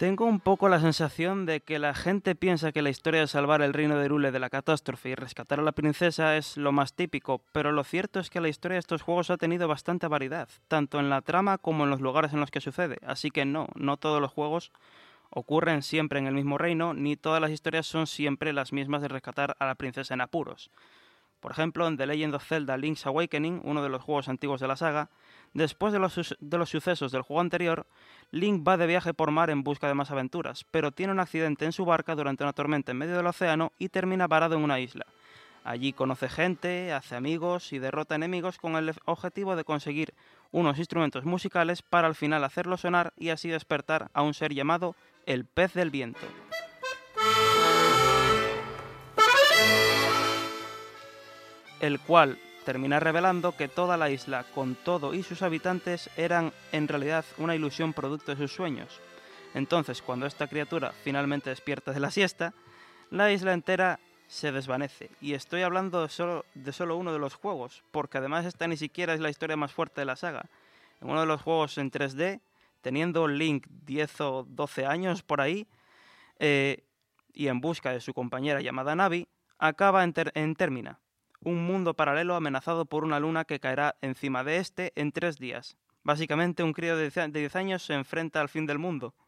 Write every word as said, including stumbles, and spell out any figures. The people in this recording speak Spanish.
Tengo un poco la sensación de que la gente piensa que la historia de salvar el reino de Hyrule de la catástrofe y rescatar a la princesa es lo más típico, pero lo cierto es que la historia de estos juegos ha tenido bastante variedad, tanto en la trama como en los lugares en los que sucede, así que no, no todos los juegos ocurren siempre en el mismo reino, ni todas las historias son siempre las mismas de rescatar a la princesa en apuros. Por ejemplo, en The Legend of Zelda Link's Awakening, uno de los juegos antiguos de la saga, después de los, de los sucesos del juego anterior, Link va de viaje por mar en busca de más aventuras, pero tiene un accidente en su barca durante una tormenta en medio del océano y termina varado en una isla. Allí conoce gente, hace amigos y derrota enemigos con el objetivo de conseguir unos instrumentos musicales para al final hacerlos sonar y así despertar a un ser llamado el Pez del Viento. El cual termina revelando que toda la isla, con todo y sus habitantes, eran en realidad una ilusión producto de sus sueños. Entonces, cuando esta criatura finalmente despierta de la siesta, la isla entera se desvanece. Y estoy hablando de solo, de solo uno de los juegos, porque además esta ni siquiera es la historia más fuerte de la saga. En uno de los juegos en tres D, teniendo Link diez o doce años por ahí, eh, y en busca de su compañera llamada Navi, acaba en, ter- en Termina, un mundo paralelo amenazado por una luna que caerá encima de este en tres días. Básicamente, un crío de diez años se enfrenta al fin del mundo.